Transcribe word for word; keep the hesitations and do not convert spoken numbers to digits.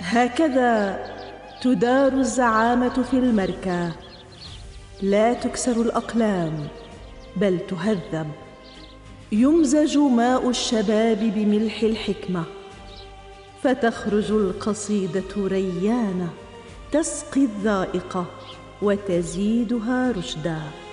هكذا تدار الزعامة في المركى، لا تكسر الأقلام بل تهذب. يمزج ماء الشباب بملح الحكمة، فتخرج القصيدة ريانة، تسقي الذائقة وتزيدها رشدا.